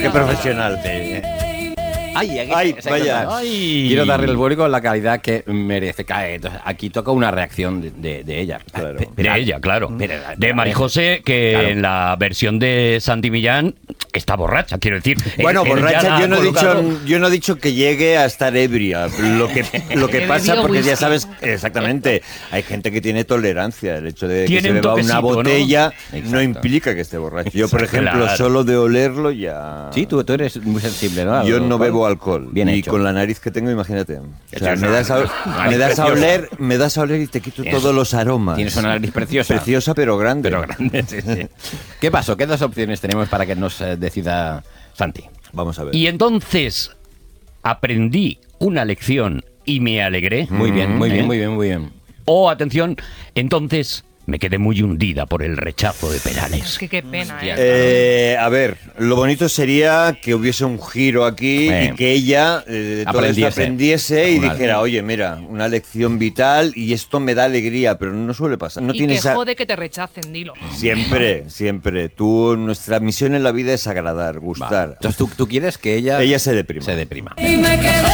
qué profesional. Ay, vaya. Quiero darle al público la calidad que merece. Entonces, aquí toca una reacción de ella. Claro. De ella, claro. De María José, que Claro. en la versión de Santi Millán está borracha, quiero decir. Bueno, Él ya borracha, la ha yo no he dicho que llegue a estar ebria. Lo que pasa, bebió porque ya whisky. sabes, exactamente, hay gente que tiene tolerancia. El hecho de que Tiene se un beba una toquecito, ¿no? botella no Exacto. implica que esté borracho. Yo, por ejemplo, Claro. solo de olerlo ya... Sí, tú eres muy sensible, ¿no? Yo no bebo alcohol. Bien y hecho. con la nariz que tengo, imagínate. O sea, Eso me das a oler y te quito Tienes- todos los aromas. Tienes una nariz preciosa. Preciosa, pero grande. Pero grande, sí, sí. ¿Qué pasó? ¿Qué dos opciones tenemos para que nos decida Santi? Vamos a ver. Y entonces aprendí una lección y me alegré. Muy bien, muy bien, muy bien, muy bien. O, atención, entonces me quedé muy hundida por el rechazo de Perales. Es que qué pena, Hostia. A ver, lo bonito sería que hubiese un giro aquí y que ella todo esto aprendiese y dijera, oye, mira, una lección vital y esto me da alegría, pero no suele pasar. No Y tienes que jode que te rechacen, dilo. Siempre, siempre. Nuestra misión en la vida es agradar, gustar. Entonces tú quieres que ella Ella se deprima. se deprima. Y me quedé